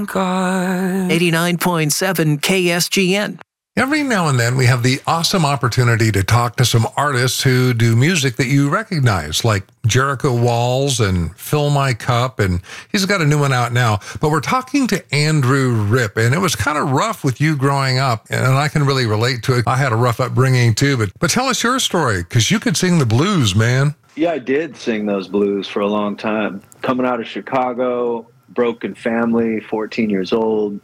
God. 89.7 KSGN. Every now and then we have the awesome opportunity to talk to some artists who do music that you recognize, like Jericho Walls and Fill My Cup, and he's got a new one out now. But we're talking to Andrew Ripp, and it was kind of rough with you growing up, and I can really relate to it. I had a rough upbringing too, but tell us your story, because you could sing the blues, man. Yeah, I did sing those blues for a long time. Coming out of Chicago, broken family, 14 years old.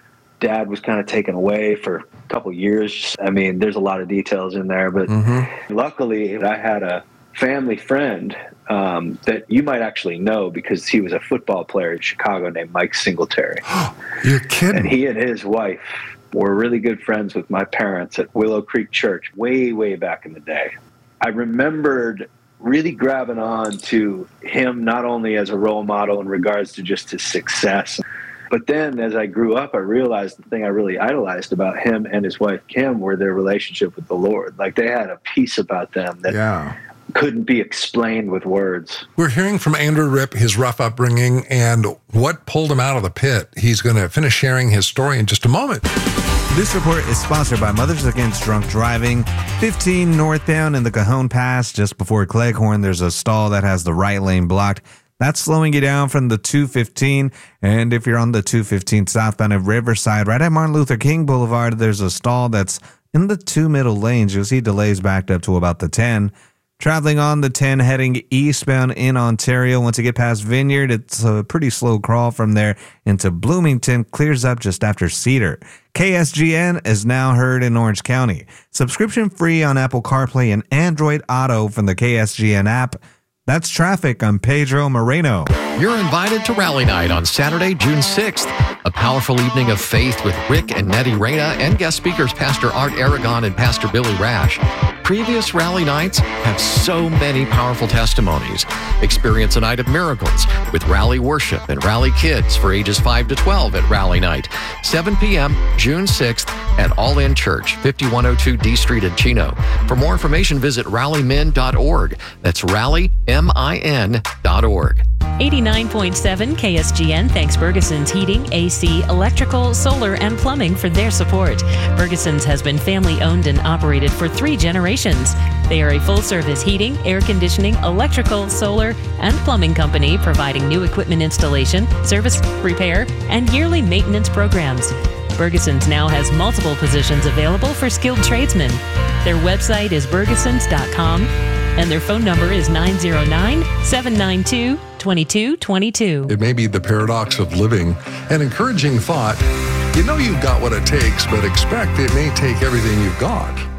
Dad was kind of taken away for a couple years. I mean, there's a lot of details in there, but luckily I had a family friend that you might actually know because he was a football player in Chicago named Mike Singletary. You're kidding. And he and his wife were really good friends with my parents at Willow Creek Church way, way back in the day. I remembered really grabbing on to him not only as a role model in regards to just his success, but then as I grew up, I realized the thing I really idolized about him and his wife, Kim, were their relationship with the Lord. Like they had a peace about them that couldn't be explained with words. We're hearing from Andrew Ripp, his rough upbringing, and what pulled him out of the pit. He's going to finish sharing his story in just a moment. This report is sponsored by Mothers Against Drunk Driving. 15 northbound in the Cajon Pass, just before Cleghorn, there's a stall that has the right lane blocked. That's slowing you down from the 215. And if you're on the 215 southbound of Riverside, right at Martin Luther King Boulevard, there's a stall that's in the 2 middle lanes. You'll see delays backed up to about the 10. Traveling on the 10 heading eastbound in Ontario. Once you get past Vineyard, it's a pretty slow crawl from there into Bloomington. Clears up just after Cedar. KSGN is now heard in Orange County. Subscription free on Apple CarPlay and Android Auto from the KSGN app. That's traffic. I'm Pedro Moreno. You're invited to Rally Night on Saturday, June 6th. A powerful evening of faith with Rick and Nettie Reyna and guest speakers Pastor Art Aragon and Pastor Billy Rash. Previous Rally Nights have so many powerful testimonies. Experience a night of miracles with Rally Worship and Rally Kids for ages 5 to 12 at Rally Night. 7 p.m., June 6th at All In Church, 5102 D Street in Chino. For more information, visit rallymin.org. That's rallymin.org. 89.7 KSGN thanks Bergeson's Heating, AC, Electrical, Solar, and Plumbing for their support. Bergeson's has been family-owned and operated for 3 generations. They are a full-service heating, air conditioning, electrical, solar, and plumbing company providing new equipment installation, service, repair, and yearly maintenance programs. Bergeson's now has multiple positions available for skilled tradesmen. Their website is bergesons.com, and their phone number is 909-792-2222. It may be the paradox of living, an encouraging thought. You know you've got what it takes, but expect it may take everything you've got.